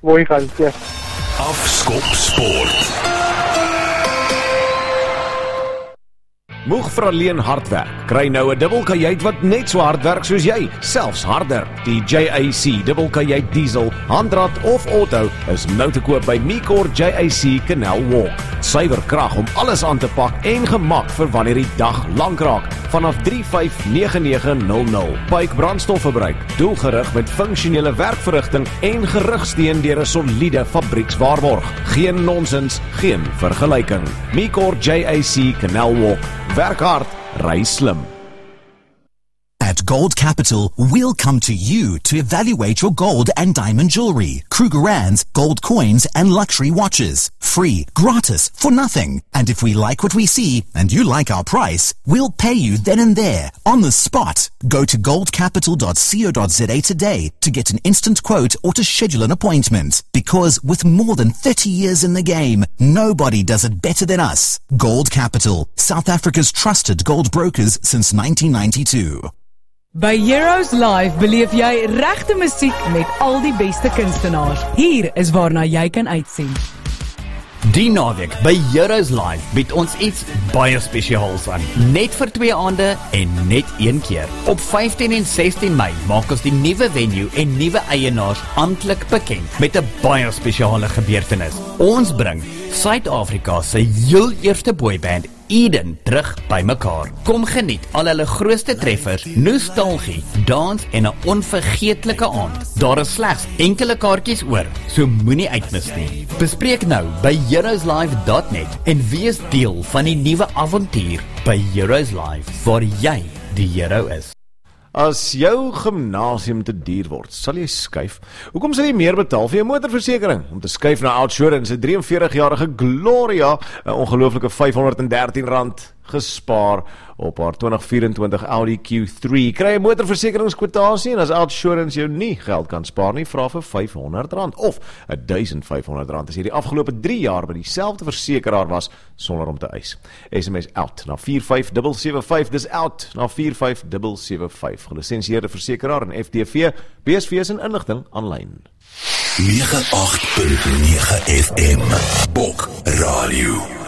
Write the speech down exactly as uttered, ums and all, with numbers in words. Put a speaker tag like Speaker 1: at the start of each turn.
Speaker 1: Mooi gaan, ja.
Speaker 2: Afskop Sport.
Speaker 3: Moeg vir alleen hard werk. Kry nou 'n dubbelkajuit wat net so hard werk soos jy, selfs harder. Die J A C dubbelkajuit diesel, handrat of auto is nou te koop by Micor J A C Canal Walk. Suiwer krag om alles aan te pak en gemak vir wanneer die dag lank raak. Vanaf drie vyf nege nege nul nul. Pyke brandstofverbruik, doelgerig met funksionele werkverrigting en gerugsteun deur 'n soliede fabriekswaarborg. Geen nonsens, geen vergelyking. Micor J A C Canal Walk. Werk hard, ry slim.
Speaker 4: At Gold Capital, we'll come to you to evaluate your gold and diamond jewelry, Krugerrands, gold coins, and luxury watches. Free, gratis, for nothing. And if we like what we see, and you like our price, we'll pay you then and there, on the spot. Go to gold capital dot co dot za today to get an instant quote or to schedule an appointment. Because with more than thirty years in the game, nobody does it better than us. Gold Capital, South Africa's trusted gold brokers since nineteen ninety-two.
Speaker 5: By Heroes Live beleef jy regte musiek met al die beste kunstenaars. Hier is waarna jy kan uitsien.
Speaker 6: Die naweek by Heroes Live bied ons iets baie spesiaals aan. Net vir twee aande en net een keer. Op vyftien en sestien Mei maak ons die nuwe venue en nuwe eienaars amptelik bekend met 'n baie spesiale gebeurtenis. Ons bring Suid-Afrika se heel eerste boyband Eden terug by mekaar. Kom geniet al hulle grootste treffers, nostalgie, dans en 'n onvergeetlike aand. Daar is slegs enkele kaartjies oor, so moenie uitmis nie. Bespreek nou by heroes live dot net en wees deel van die nuwe avontuur by Heroes Live, waar jy die hero is.
Speaker 3: As jou gimnasium te duur word, sal jy skuif. Hoekom sal jy meer betaal vir jou motorversekering? Om te skuif na OUTsurance, 'n drie en veertig-jarige Gloria, 'n ongelooflike vyfhonderd en dertien rand gespaar op haar twintig vyf-en-twintig Audi Q drie. Kry 'n motorversekeringskwotasie en as OUTsurance jou nie geld kan spaar nie, vra vir vyfhonderd rand of duisend vyfhonderd rand as jy die afgelope drie jaar by dieselfde versekeraar was sonder om te eis. S M S OUT na vier vyf sewe sewe vyf, dis OUT na vier vyf sewe sewe vyf. Gelisensieerde versekeraar en F D V, B S V's en inligting aanlyn.
Speaker 2: nege agt punt nege F M Bok Radio.